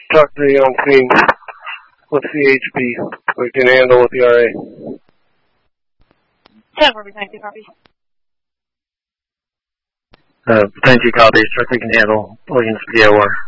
talk to the young queen with CHP. We can handle with the RA. 10 for potential copy. Potential copy. Structure can handle. Williams POR.